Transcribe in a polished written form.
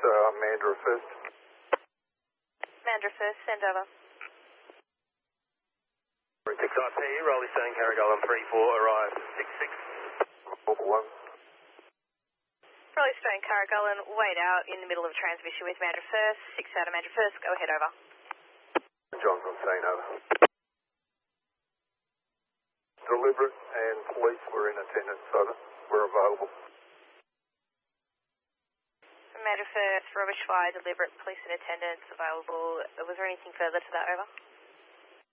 Mandurah first. Mandurah first, send over. 6 IP, Rolly Stone, Carrigaline 34, arrive 66. 1. Rolly Stone, Carrigaline, wait out in the middle of transmission with Mandurah first, 6 out of Mandurah first, go ahead, over. Johnson saying over. Deliberate and police were in attendance, over. We're available. Mandurah first, Robert Schwei, deliberate police in attendance, available. Was there anything further to that, over?